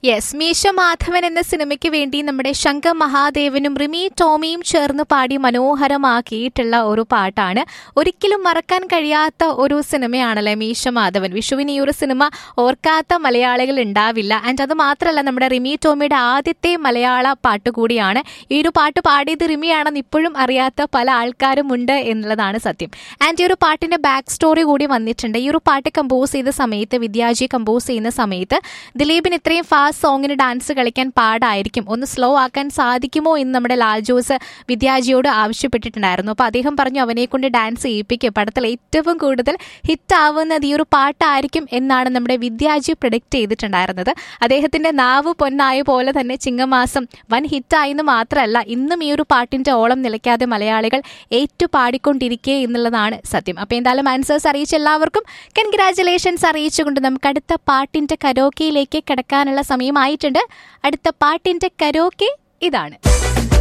Yes, മീശ മാധവൻ എന്ന സിനിമയ്ക്ക് വേണ്ടി നമ്മുടെ ശങ്കർ മഹാദേവനും റിമി ടോമിയും ചേർന്ന് പാടി മനോഹരമാക്കിയിട്ടുള്ള ഒരു പാട്ടാണ്. ഒരിക്കലും മറക്കാൻ കഴിയാത്ത ഒരു സിനിമയാണല്ലേ മീശ മാധവൻ. വിഷുവിന് ഈ ഒരു സിനിമ ഓർക്കാത്ത മലയാളികൾ ഉണ്ടാവില്ല. ആൻഡ് അത് മാത്രമല്ല, നമ്മുടെ റിമി ടോമിയുടെ ആദ്യത്തെ മലയാള പാട്ട് കൂടിയാണ്. ഈ ഒരു പാട്ട് പാടിയത് റിമിയാണെന്ന് ഇപ്പോഴും അറിയാത്ത പല ആൾക്കാരും ഉണ്ട് എന്നുള്ളതാണ് സത്യം. ആൻഡ് ഈ ഒരു പാട്ടിന്റെ ബാക്ക് സ്റ്റോറി കൂടി വന്നിട്ടുണ്ട്. ഈ ഒരു പാട്ട് കമ്പോസ് ചെയ്ത സമയത്ത്, വിദ്യാജി കമ്പോസ് ചെയ്യുന്ന സമയത്ത് ദിലീപിന് ഇത്രയും ഫാസ്റ്റ് സോങ്ങിന് ഡാൻസ് കളിക്കാൻ പാടായിരിക്കും, ഒന്ന് സ്ലോ ആക്കാൻ സാധിക്കുമോ എന്ന് നമ്മുടെ ലാൽ ജോസ് വിദ്യാജിയോട് ആവശ്യപ്പെട്ടിട്ടുണ്ടായിരുന്നു. അപ്പോൾ അദ്ദേഹം പറഞ്ഞു അവനെ കൊണ്ട് ഡാൻസ് ചെയ്യിപ്പിക്കും, പടത്തിൽ ഏറ്റവും കൂടുതൽ ഹിറ്റ് ആവുന്നത് ഈ ഒരു പാട്ടായിരിക്കും എന്നാണ് നമ്മുടെ വിദ്യാജി പ്രെഡിക്റ്റ് ചെയ്തിട്ടുണ്ടായിരുന്നത്. അദ്ദേഹത്തിന്റെ നാവ് പൊന്നായ പോലെ തന്നെ ചിങ്ങമാസം വൻ ഹിറ്റായെന്ന് മാത്രമല്ല, ഇന്നും ഈ ഒരു പാട്ടിന്റെ ഓളം നിലയ്ക്കാതെ മലയാളികൾ ഏറ്റു പാടിക്കൊണ്ടിരിക്കുക എന്നുള്ളതാണ് സത്യം. അപ്പോൾ എന്തായാലും ആൻസേഴ്സ് അറിയിച്ച എല്ലാവർക്കും കൺഗ്രാജുലേഷൻസ് അറിയിച്ചുകൊണ്ട് നമുക്ക് അടുത്ത പാട്ടിന്റെ കരോക്കയിലേക്ക് കിടക്കാനുള്ള സമയമായിട്ടുണ്ട്. അടുത്ത പാട്ടിന്റെ കരോക്കെ ഇതാണ്.